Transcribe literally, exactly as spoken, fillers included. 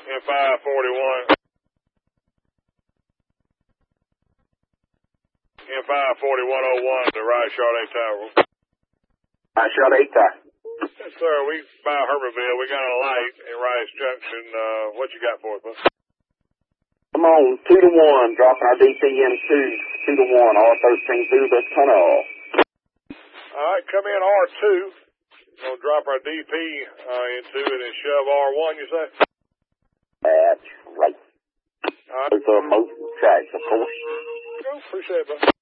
In five forty-one. In five forty-one oh one, the right Charlotte Tower. Right Charlotte Tower. Yes, sir. We by Herbertville. We got a light in Rice Junction. Uh, what you got for us, bud? Come on, two to one, dropping our D P in two, two to one, R thirteen through the tunnel. All right, come in R two. Gonna drop our D P uh, into it and shove R one, you say? That's right. All right. Those are motion tracks, of course. Appreciate it, bud.